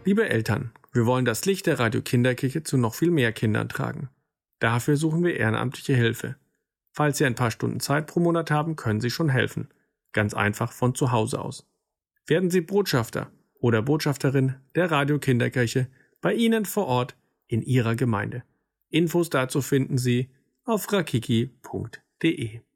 Liebe Eltern, wir wollen das Licht der Radio Kinderkirche zu noch viel mehr Kindern tragen. Dafür suchen wir ehrenamtliche Hilfe. Falls Sie ein paar Stunden Zeit pro Monat haben, können Sie schon helfen. Ganz einfach von zu Hause aus. Werden Sie Botschafter oder Botschafterin der Radio Kinderkirche bei Ihnen vor Ort in Ihrer Gemeinde. Infos dazu finden Sie auf rakiki.de.